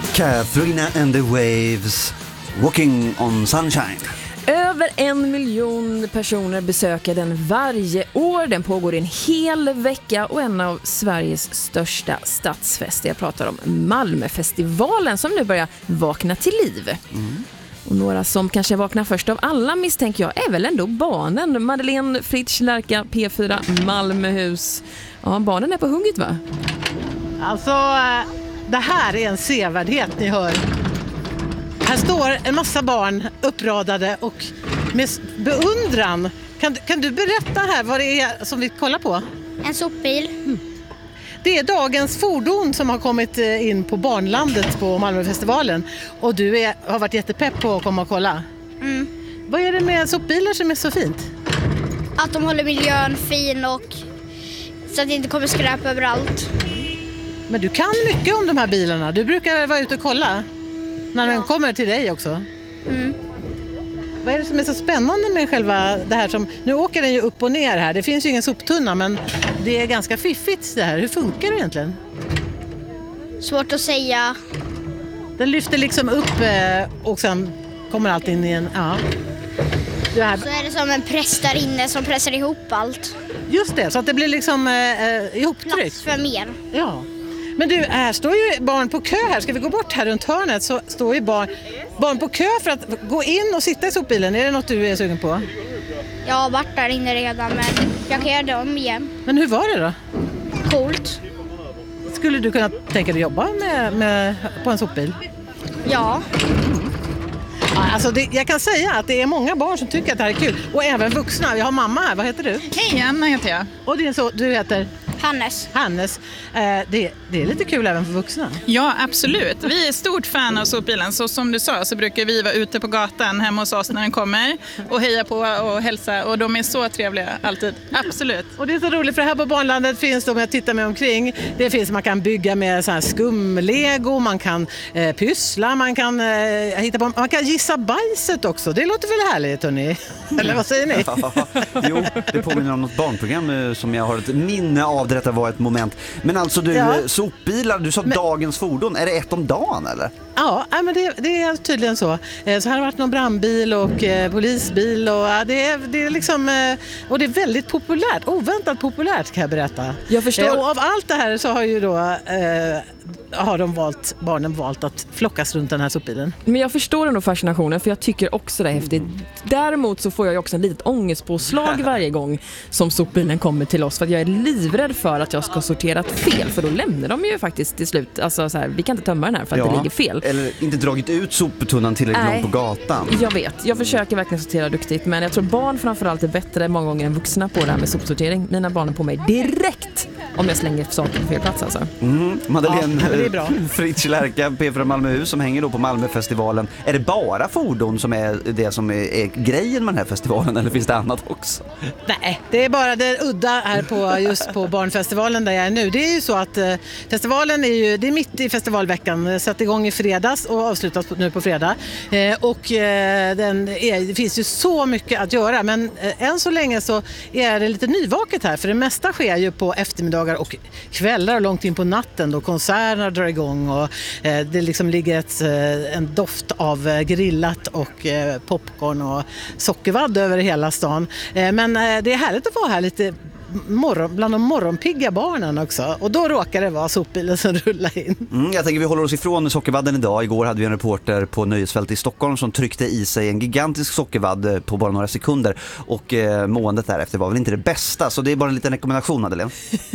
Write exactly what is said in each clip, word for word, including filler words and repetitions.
Katharina and the Waves, Walking on Sunshine. Över en miljon personer besöker den varje år. Den pågår en hel vecka och en av Sveriges största stadsfester. Jag pratar om Malmöfestivalen som nu börjar vakna till liv. Mm. Och några som kanske vaknar först av alla, misstänker jag, är väl ändå barnen. Madeleine Fritsch, Lärka, P fyra, Malmöhus. Ja, barnen är på hugget, va? Alltså, det här är en sevärdhet ni hör. Här står en massa barn uppradade och med beundran. Kan, kan du berätta här vad det är som vi kollar på? En sopbil. Mm. Det är dagens fordon som har kommit in på Barnlandet på Malmöfestivalen. Och du är, har varit jättepepp på att komma och kolla. Mm. Vad är det med sopbilar som är så fint? Att de håller miljön fin och så att det inte kommer skräp överallt. Men du kan mycket om de här bilarna. Du brukar vara ute och kolla när ja. Den kommer till dig också. Mm. Vad är det som är så spännande med själva det här som... Nu åker den ju upp och ner här. Det finns ju ingen soptunna, men det är ganska fiffigt det här. Hur funkar det egentligen? Svårt att säga. Den lyfter liksom upp och sen kommer allt in i en... Ja. Det här... Så är det som en press där inne som pressar ihop allt. Just det, så att det blir liksom eh, ihoptryckt. Plats för mer. Ja. Men du, här står ju barn på kö här. Ska vi gå bort här runt hörnet så står ju barn, barn på kö för att gå in och sitta i sopbilen. Är det något du är sugen på? Jag har varit där inne redan, men jag kan göra det om igen. Men hur var det då? Coolt. Skulle du kunna tänka dig jobba med, med, på en sopbil? Ja. Mm. Alltså det, jag kan säga att det är många barn som tycker att det här är kul. Och även vuxna. Vi har mamma här. Vad heter du? Hej, Anna heter jag. Och det är så, du heter? Hannes. Hannes. Eh, det, det är lite kul även för vuxna. Ja, absolut. Vi är stort fan av sopbilen. Så som du sa så brukar vi vara ute på gatan hemma hos oss när den kommer. Och heja på och hälsa. Och de är så trevliga alltid. Absolut. Och det är så roligt för här på Barnlandet finns det, om jag tittar mig omkring. Det finns, man kan bygga med så här skumlego. Man kan eh, pyssla. Man kan, eh, hitta på, man kan gissa bajset också. Det låter väl härligt, hörni? Eller vad säger ni? Jo, det påminner om något barnprogram som jag har ett minne av. Detta var ett moment. Men alltså du, ja. Sopbilar, du sa men, dagens fordon. Är det ett om dagen eller? Ja, men det, det är tydligen så. Så här har det varit någon brandbil och eh, polisbil. Och, ja, det, är, det är liksom, eh, och det är väldigt populärt. Oväntat populärt kan jag berätta. Jag förstår. Eh, och av allt det här så har ju då... Eh, har de valt, barnen valt att flockas runt den här sopbilen. Men jag förstår ändå fascinationen, för jag tycker också det är häftigt. Däremot så får jag också en litet ångestpåslag varje gång som sopbilen kommer till oss, för att jag är livrädd för att jag ska sortera fel, för då lämnar de ju faktiskt till slut, alltså så här, vi kan inte tömma den här för att ja, det ligger fel. Eller inte dragit ut soptunnan tillräckligt långt på gatan. Jag vet, jag försöker verkligen sortera duktigt, men jag tror barn framförallt är bättre många gånger än vuxna på det här med sopsortering. Mina barn är på mig direkt om jag slänger saker på fel plats alltså. Mm, Madeleine ja, det är bra. Fritsch, Lärka, P fyra Malmöhus som hänger då på Malmöfestivalen. Är det bara fordon som är det som är, är grejen med den här festivalen, eller finns det annat också? Nej, det är bara det udda här på, just på barnfestivalen där jag är nu. Det är ju så att eh, festivalen är ju, det är mitt i festivalveckan, satt igång i fredags och avslutas nu på fredag. Eh, och eh, den är, det finns ju så mycket att göra, men eh, än så länge så är det lite nyvaket här, för det mesta sker ju på eftermiddagar och kvällar och långt in på natten då konserterna drar igång och eh, det liksom ligger ett, eh, en doft av eh, grillat och eh, popcorn och sockervadd över hela stan. Eh, men eh, det är härligt att vara här lite morgon, bland de morgonpigga barnen också. Och då råkar det vara sopbilen som rullar in. Mm, jag tänker vi håller oss ifrån sockervadden idag. Igår hade vi en reporter på Nöjesfält i Stockholm som tryckte i sig en gigantisk sockervadd på bara några sekunder. Och eh, måendet därefter var väl inte det bästa. Så det är bara en liten rekommendation, Madeleine.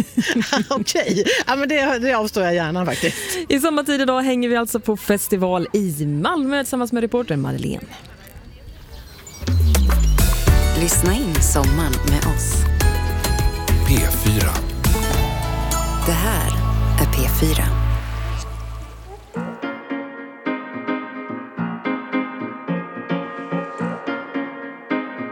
Okej, ja, men det, det avstår jag gärna faktiskt. I samma tid idag hänger vi alltså på festival i Malmö tillsammans med reporter Madeleine. Lyssna in sommaren med oss. P fyra. Det här är P fyra.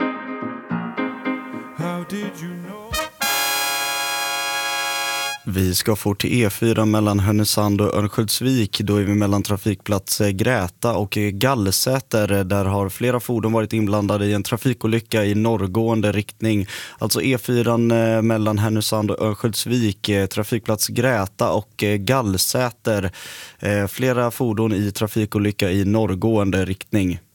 Vi Vi ska få till E fyra mellan Härnösand och Örnsköldsvik. Då är vi mellan trafikplats Gräta och Gallsäter. Där har flera fordon varit inblandade i en trafikolycka i norrgående riktning. Alltså E fyra mellan Härnösand och Örnsköldsvik, trafikplats Gräta och Gallsäter. Flera fordon i trafikolycka i norrgående riktning.